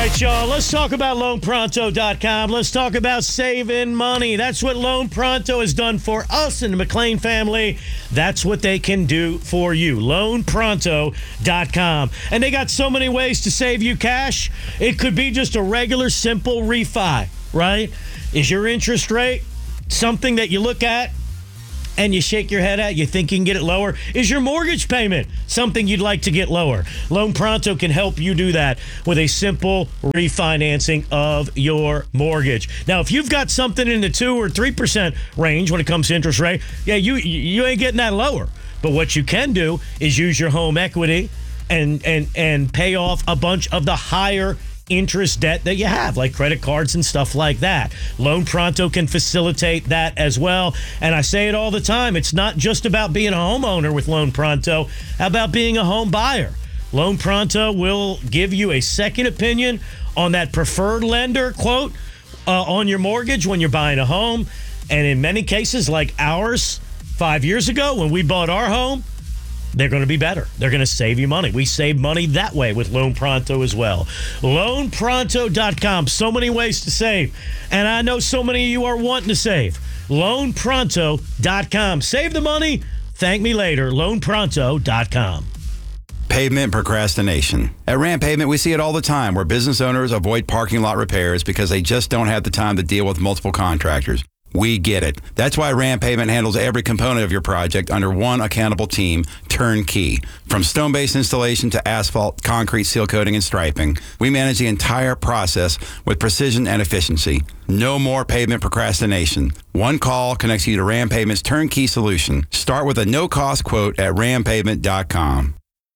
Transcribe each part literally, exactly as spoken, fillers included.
right, y'all, let's talk about loan pronto dot com. Let's talk about saving money. That's what Loan Pronto has done for us in the McLean family. That's what they can do for you. loan pronto dot com. And they got so many ways to save you cash. It could be just a regular, simple refi, right? Is your interest rate something that you look at and you shake your head at, you think you can get it lower? Is your mortgage payment something you'd like to get lower? Loan Pronto can help you do that with a simple refinancing of your mortgage. Now, if you've got something in the two or three percent range when it comes to interest rate, yeah, you you ain't getting that lower. But what you can do is use your home equity and and and pay off a bunch of the higher interest debt that you have, like credit cards and stuff like that. Loan Pronto can facilitate that as well. And I say it all the time, it's not just about being a homeowner with Loan Pronto. How about being a home buyer? Loan Pronto will give you a second opinion on that preferred lender quote uh, on your mortgage when you're buying a home. And in many cases, like ours, five years ago when we bought our home, they're going to be better. They're going to save you money. We save money that way with Loan Pronto as well. loan pronto dot com. So many ways to save. And I know so many of you are wanting to save. loan pronto dot com. Save the money. Thank me later. loan pronto dot com. Pavement procrastination. At Ram Pavement, we see it all the time where business owners avoid parking lot repairs because they just don't have the time to deal with multiple contractors. We get it. That's why Ram Pavement handles every component of your project under one accountable team, Turnkey. From stone base installation to asphalt, concrete, seal coating, and striping, we manage the entire process with precision and efficiency. No more pavement procrastination. One call connects you to Ram Pavement's turnkey solution. Start with a no-cost quote at ram pavement dot com.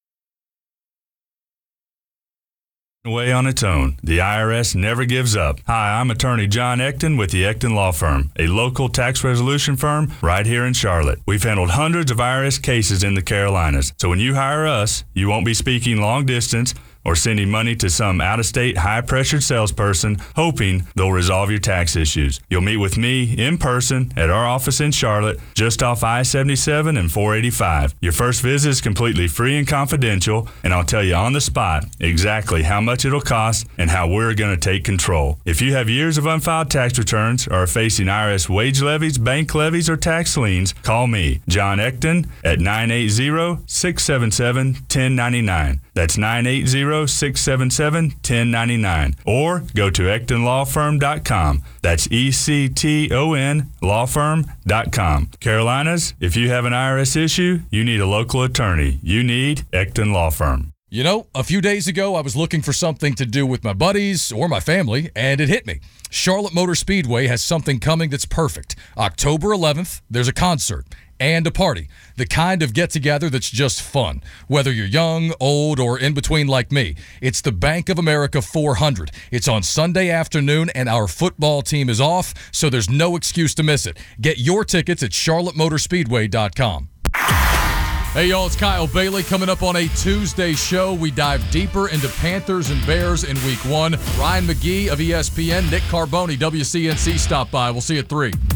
Way on its own. The I R S never gives up. Hi, I'm attorney John Ecton with the Ecton Law Firm, a local tax resolution firm right here in Charlotte. We've handled hundreds of I R S cases in the Carolinas, so when you hire us, you won't be speaking long distance or sending money to some out-of-state high-pressured salesperson hoping they'll resolve your tax issues. You'll meet with me in person at our office in Charlotte, just off I seventy-seven and four eighty-five. Your first visit is completely free and confidential, and I'll tell you on the spot exactly how much it'll cost and how we're going to take control. If you have years of unfiled tax returns or are facing I R S wage levies, bank levies, or tax liens, call me, John Ecton, at nine eight zero, six seven seven, one zero nine nine. That's nine eight zero, six seven seven, one zero nine nine. Or go to ecton law firm dot com. That's E C T O N law firm dot com. Carolinas, if you have an I R S issue, you need a local attorney. You need Ecton Law Firm. You know, a few days ago, I was looking for something to do with my buddies or my family, and it hit me. Charlotte Motor Speedway has something coming that's perfect. October eleventh, there's a concert and a party, the kind of get-together that's just fun. Whether you're young, old, or in between like me, it's the Bank of America four hundred. It's on Sunday afternoon, and our football team is off, so there's no excuse to miss it. Get your tickets at charlotte motor speedway dot com. Hey, y'all, it's Kyle Bailey coming up on a Tuesday show. We dive deeper into Panthers and Bears in week one. Ryan McGee of E S P N, Nick Carboni, W C N C, stop by. We'll see you at three.